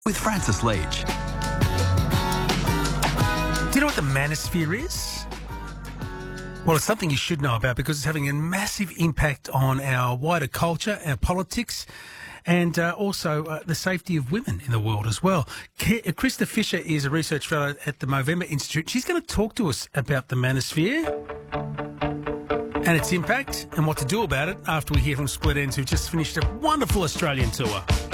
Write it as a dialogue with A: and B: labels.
A: with Francis Leach.
B: Do you know what the manosphere is? Well, it's something you should know about because it's having a massive impact on our wider culture, our politics, and also the safety of women in the world as well. Krista Fisher is a research fellow at the Movember Institute. She's going to talk to us about the manosphere and its impact and what to do about it after we hear from Split Enz, who just finished a wonderful Australian tour.